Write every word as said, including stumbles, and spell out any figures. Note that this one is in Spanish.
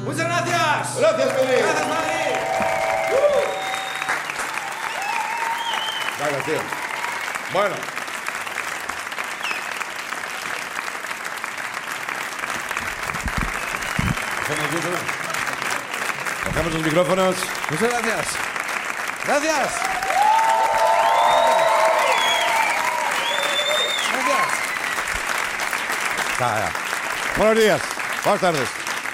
Muchas gracias. Gracias, Madrid. Gracias, Madrid. Gracias, tío. Bueno. Bajamos los micrófonos. Muchas gracias. Gracias. Gracias. Ya, ya. Buenos días. Buenas tardes.